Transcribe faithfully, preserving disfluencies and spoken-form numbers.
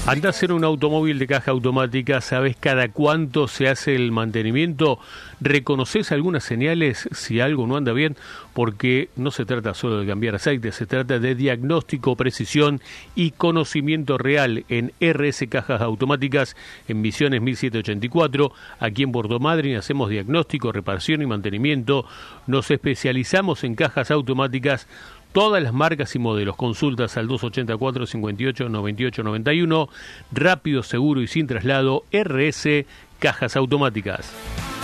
Andás en un automóvil de caja automática, ¿sabés cada cuánto se hace el mantenimiento? ¿Reconoces algunas señales si algo no anda bien? Porque no se trata solo de cambiar aceite, se trata de diagnóstico, precisión y conocimiento real en R S Cajas Automáticas en Misiones mil setecientos ochenta y cuatro. Aquí en Puerto Madryn hacemos diagnóstico, reparación y mantenimiento. Nos especializamos en cajas automáticas. Todas las marcas y modelos. Consultas al dos ochenta y cuatro, cincuenta y ocho, noventa y ocho, noventa y uno. Rápido, seguro y sin traslado. R S Cajas Automáticas.